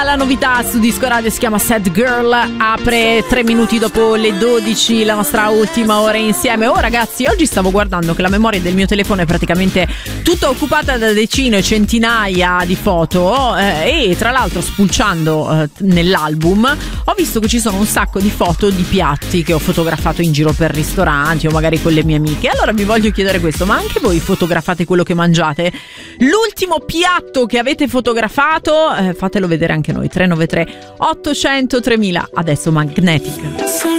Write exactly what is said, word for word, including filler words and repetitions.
La novità su Disco Radio si chiama Sad Girl, apre tre minuti dopo le dodici la nostra ultima ora insieme. Oh ragazzi, oggi stavo guardando che la memoria del mio telefono è praticamente tutta occupata da decine e centinaia di foto eh, e tra l'altro spulciando eh, nell'album ho visto che ci sono un sacco di foto di piatti che ho fotografato in giro per ristoranti o magari con le mie amiche. Allora vi voglio chiedere questo: ma anche voi fotografate quello che mangiate? L'ultimo piatto che avete fotografato, eh, fatelo vedere anche noi. Tre nove tre ottocento tremila. Adesso Magnetic.